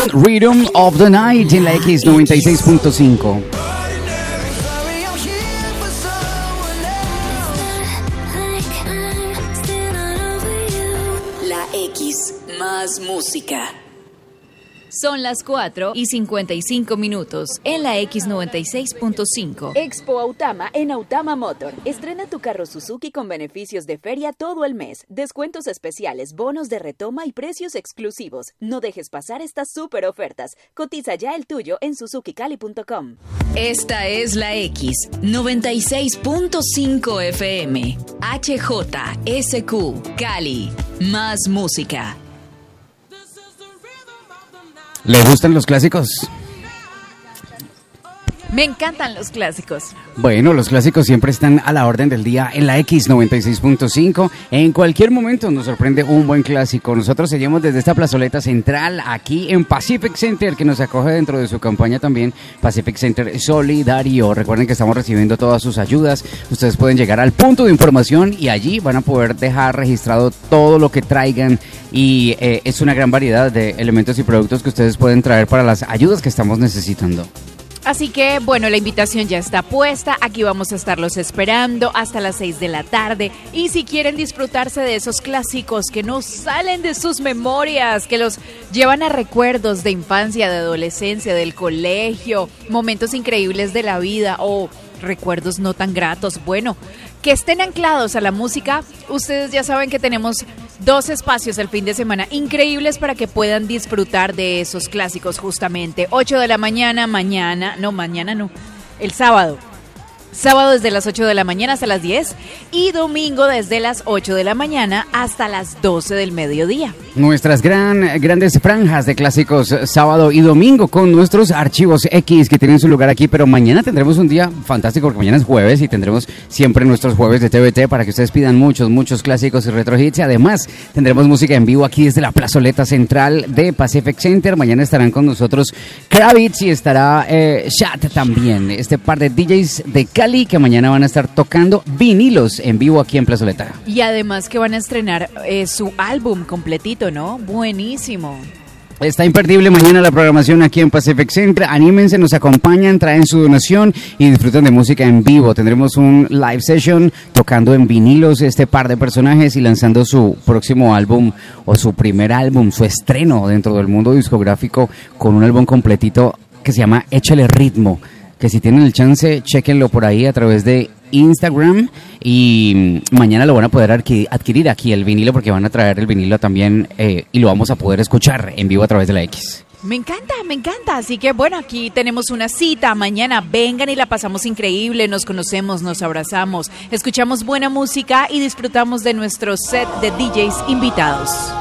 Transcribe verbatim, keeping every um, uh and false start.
con Rhythm of the Night en la X noventa y seis punto cinco. La X, más música. Son las cuatro y cincuenta y cinco minutos en la X noventa y seis punto cinco. Expo Autama en Autama Motor. Estrena tu carro Suzuki con beneficios de feria todo el mes. Descuentos especiales, bonos de retoma y precios exclusivos. No dejes pasar estas super ofertas. Cotiza ya el tuyo en suzuki cali punto com. Esta es la X noventa y seis punto cinco F M. H J S Q Cali. Más música. ¿Le gustan los clásicos? Me encantan los clásicos. Bueno, los clásicos siempre están a la orden del día en la X noventa y seis punto cinco. En cualquier momento nos sorprende un buen clásico. Nosotros seguimos desde esta plazoleta central aquí en Pacific Center, que nos acoge dentro de su campaña también, Pacific Center Solidario. Recuerden que estamos recibiendo todas sus ayudas. Ustedes pueden llegar al punto de información y allí van a poder dejar registrado todo lo que traigan. Y eh, es una gran variedad de elementos y productos que ustedes pueden traer para las ayudas que estamos necesitando. Así que, bueno, la invitación ya está puesta. Aquí vamos a estarlos esperando hasta las seis de la tarde. Y si quieren disfrutarse de esos clásicos que no salen de sus memorias, que los llevan a recuerdos de infancia, de adolescencia, del colegio, momentos increíbles de la vida o recuerdos no tan gratos, bueno, que estén anclados a la música, ustedes ya saben que tenemos dos espacios el fin de semana increíbles para que puedan disfrutar de esos clásicos justamente. ocho de la mañana, mañana, no, mañana no, el sábado. Sábado desde las ocho de la mañana hasta las diez y domingo desde las ocho de la mañana hasta las doce del mediodía. Nuestras gran, grandes franjas de clásicos sábado y domingo con nuestros archivos X que tienen su lugar aquí, pero mañana tendremos un día fantástico porque mañana es jueves y tendremos siempre nuestros jueves de T V T para que ustedes pidan muchos, muchos clásicos y retro hits. Y además tendremos música en vivo aquí desde la plazoleta central de Pacific Center. Mañana estarán con nosotros Kravitz y estará eh, Chat también, este par de D Js de Cali que mañana van a estar tocando vinilos en vivo aquí en Plazoleta. Y además que van a estrenar eh, su álbum completito, ¿no? Buenísimo. Está imperdible mañana la programación aquí en Pacific Center. Anímense, nos acompañan, traen su donación y disfrutan de música en vivo. Tendremos un live session tocando en vinilos este par de personajes y lanzando su próximo álbum o su primer álbum, su estreno dentro del mundo discográfico con un álbum completito que se llama Échale Ritmo. Que si tienen el chance, chéquenlo por ahí a través de Instagram y mañana lo van a poder adquirir aquí el vinilo porque van a traer el vinilo también eh, y lo vamos a poder escuchar en vivo a través de la X. Me encanta, me encanta. Así que bueno, aquí tenemos una cita. Mañana vengan y la pasamos increíble. Nos conocemos, nos abrazamos, escuchamos buena música y disfrutamos de nuestro set de D Js invitados.